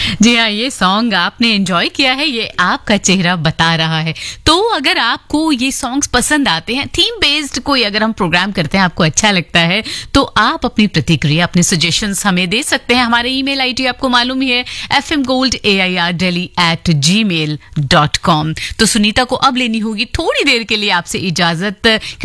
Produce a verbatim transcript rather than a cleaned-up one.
जी हाँ, ये सॉन्ग आपने एंजॉय किया है, ये आपका चेहरा बता रहा है। तो अगर आपको ये सॉन्ग्स पसंद आते हैं, थीम बेस्ड कोई अगर हम प्रोग्राम करते हैं, आपको अच्छा लगता है, तो आप अपनी प्रतिक्रिया, अपने सजेशंस हमें दे सकते हैं। हमारे ईमेल आईडी आपको मालूम ही है, F M gold A I R daily eight ji mail dot com. तो सुनीता को अब लेनी होगी थोड़ी देर के लिए आपसे इजाजत।